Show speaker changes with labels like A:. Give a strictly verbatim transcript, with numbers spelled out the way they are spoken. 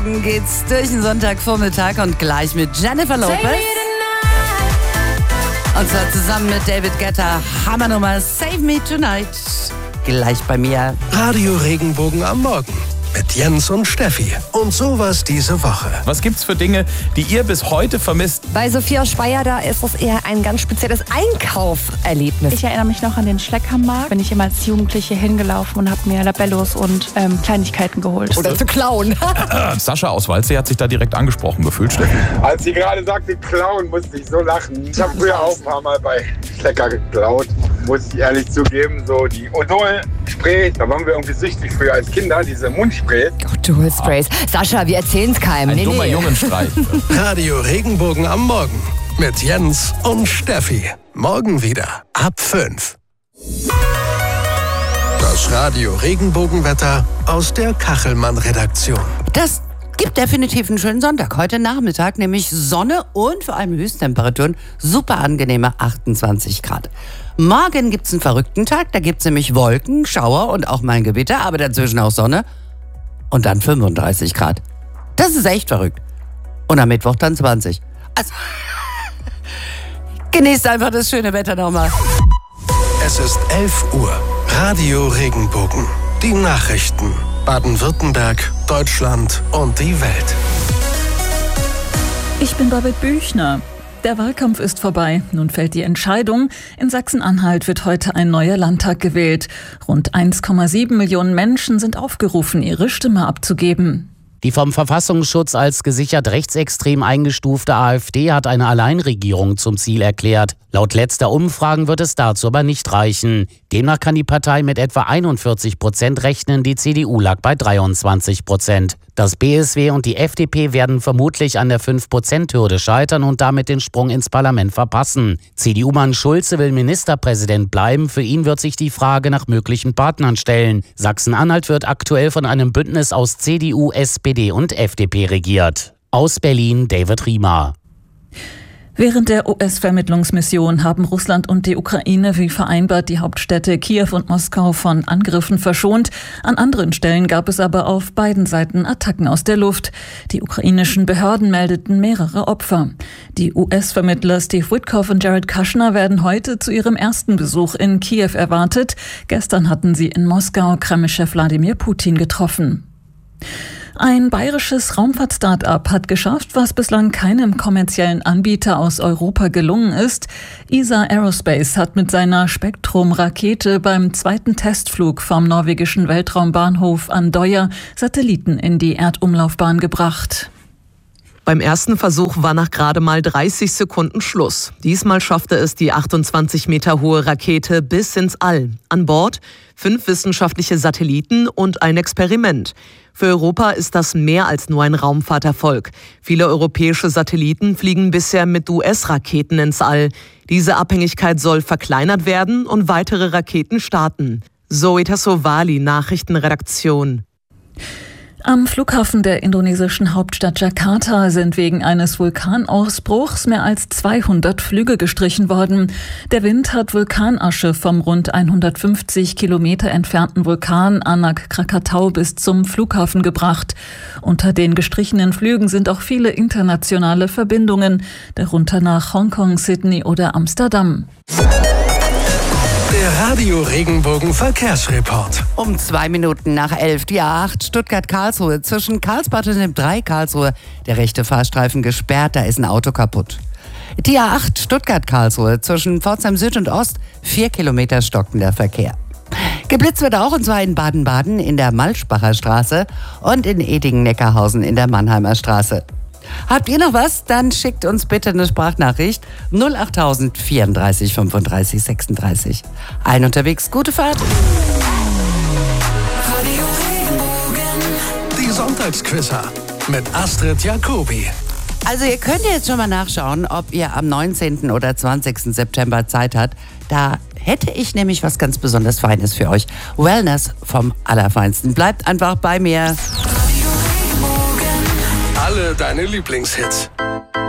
A: Geht's durch den Sonntagvormittag und gleich mit Jennifer Lopez. Und zwar zusammen mit David Guetta. Hammernummer Save Me Tonight. Gleich bei mir.
B: Radio Regenbogen am Morgen mit Jens und Steffi. Und sowas diese Woche.
C: Was gibt's für Dinge, die ihr bis heute vermisst?
D: Bei Sophia Speyer, da ist es eher ein ganz spezielles Einkauferlebnis.
E: Ich erinnere mich noch an den Schleckermarkt. Bin ich immer als Jugendliche hingelaufen und habe mir Labellos und ähm, Kleinigkeiten geholt.
D: Oder zu klauen.
C: Sascha aus Waldsee hat sich da direkt angesprochen gefühlt, Steffi.
F: Als sie gerade sagte, klauen, musste ich so lachen. Ich habe früher auch ein paar Mal bei Schlecker geklaut, muss ich ehrlich zugeben. So die Odol-Sprays, da waren wir irgendwie süchtig früher als Kinder, diese Mundsprays.
D: Odol-Sprays. Sascha, wir erzählen's keinem.
C: Ein
D: nee,
C: dummer
D: nee.
C: Jungenstreich.
B: Radio Regenbogen am Morgen mit Jens und Steffi. Morgen wieder ab fünf. Das Radio Regenbogenwetter aus der Kachelmann-Redaktion.
A: Das gibt definitiv einen schönen Sonntag. Heute Nachmittag nämlich Sonne und vor allem Höchsttemperaturen super angenehme achtundzwanzig Grad. Morgen gibt's einen verrückten Tag. Da gibt's nämlich Wolken, Schauer und auch mal ein Gewitter, aber dazwischen auch Sonne. Und dann fünfunddreißig Grad. Das ist echt verrückt. Und am Mittwoch dann zwanzig. Also, genießt einfach das schöne Wetter nochmal.
B: Es ist elf Uhr. Radio Regenbogen. Die Nachrichten. Baden-Württemberg, Deutschland und die Welt.
G: Ich bin Babette Büchner. Der Wahlkampf ist vorbei. Nun fällt die Entscheidung. In Sachsen-Anhalt wird heute ein neuer Landtag gewählt. Rund eins Komma sieben Millionen Menschen sind aufgerufen, ihre Stimme abzugeben.
H: Die vom Verfassungsschutz als gesichert rechtsextrem eingestufte AfD hat eine Alleinregierung zum Ziel erklärt. Laut letzter Umfragen wird es dazu aber nicht reichen. Demnach kann die Partei mit etwa einundvierzig Prozent rechnen, die C D U lag bei dreiundzwanzig Prozent. Das B S W und die F D P werden vermutlich an der fünf Prozent Hürde scheitern und damit den Sprung ins Parlament verpassen. C D U-Mann Schulze will Ministerpräsident bleiben. Für ihn wird sich die Frage nach möglichen Partnern stellen. Sachsen-Anhalt wird aktuell von einem Bündnis aus C D U, S P D und F D P regiert. Aus Berlin David Riemer.
G: Während der U S-Vermittlungsmission haben Russland und die Ukraine wie vereinbart die Hauptstädte Kiew und Moskau von Angriffen verschont. An anderen Stellen gab es aber auf beiden Seiten Attacken aus der Luft. Die ukrainischen Behörden meldeten mehrere Opfer. Die U S-Vermittler Steve Witkoff und Jared Kushner werden heute zu ihrem ersten Besuch in Kiew erwartet. Gestern hatten sie in Moskau Kreml-Chef Wladimir Putin getroffen. Ein bayerisches Raumfahrt-Start-up hat geschafft, was bislang keinem kommerziellen Anbieter aus Europa gelungen ist. E S A Aerospace hat mit seiner Spektrum-Rakete beim zweiten Testflug vom norwegischen Weltraumbahnhof Andøya Satelliten in die Erdumlaufbahn gebracht.
I: Beim ersten Versuch war nach gerade mal dreißig Sekunden Schluss. Diesmal schaffte es die achtundzwanzig Meter hohe Rakete bis ins All. An Bord fünf wissenschaftliche Satelliten und ein Experiment. Für Europa ist das mehr als nur ein Raumfahrterfolg. Viele europäische Satelliten fliegen bisher mit U S-Raketen ins All. Diese Abhängigkeit soll verkleinert werden und weitere Raketen starten. Zoe Tassovali, Nachrichtenredaktion.
G: Am Flughafen der indonesischen Hauptstadt Jakarta sind wegen eines Vulkanausbruchs mehr als zweihundert Flüge gestrichen worden. Der Wind hat Vulkanasche vom rund hundertfünfzig Kilometer entfernten Vulkan Anak Krakatau bis zum Flughafen gebracht. Unter den gestrichenen Flügen sind auch viele internationale Verbindungen, darunter nach Hongkong, Sydney oder Amsterdam.
B: Der Radio Regenbogen Verkehrsreport.
A: Um zwei Minuten nach elf, die A acht Stuttgart-Karlsruhe. Zwischen Karlsbad und dem drei Karlsruhe der rechte Fahrstreifen gesperrt, da ist ein Auto kaputt. Die A acht Stuttgart-Karlsruhe zwischen Pforzheim Süd und Ost, vier Kilometer stockender Verkehr. Geblitzt wird auch, und zwar in Baden-Baden in der Malschbacher Straße und in Edingen-Neckarhausen in der Mannheimer Straße. Habt ihr noch was? Dann schickt uns bitte eine Sprachnachricht null achttausend vierunddreißig fünfunddreißig sechsunddreißig. Ein unterwegs, gute Fahrt.
B: Die Sonntagsquizzer mit Astrid Jacobi.
A: Also ihr könnt jetzt schon mal nachschauen, ob ihr am neunzehnten oder zwanzigsten September Zeit habt. Da hätte ich nämlich was ganz besonders Feines für euch. Wellness vom Allerfeinsten. Bleibt einfach bei mir.
B: Alle deine Lieblingshits.